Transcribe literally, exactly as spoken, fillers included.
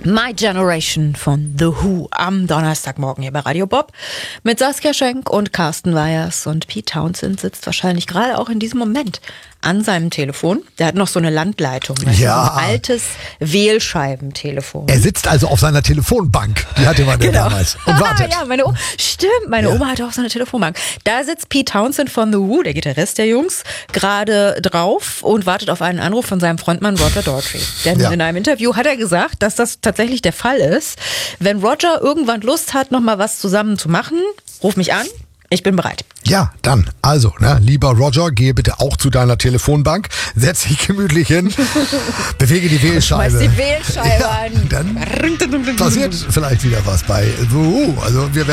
My Generation von The Who am Donnerstagmorgen hier bei Radio Bob mit Saskia Schenk und Carsten Weyers. Und Pete Townshend sitzt wahrscheinlich gerade auch in diesem Moment an seinem Telefon. Der hat noch so eine Landleitung, ja. so ein altes Wählscheibentelefon. Er sitzt also auf seiner Telefonbank. Die hatte man ja Genau. damals. Und wartet. ja, meine Oma, stimmt, meine Ja. Oma hatte auch so eine Telefonbank. Da sitzt Pete Townshend von The Who, der Gitarrist der Jungs, gerade drauf und wartet auf einen Anruf von seinem Frontmann Roger Daltrey. Denn Ja. in einem Interview hat er gesagt, dass das tatsächlich der Fall ist. Wenn Roger irgendwann Lust hat, nochmal was zusammen zu machen, ruf mich an. Ich bin bereit. Ja, dann, also, ne, lieber Roger, gehe bitte auch zu deiner Telefonbank, setz dich gemütlich hin, bewege die Wählscheibe. Schmeiß die Wählscheibe ja, an. Dann passiert vielleicht wieder was bei The Who. Also wir werden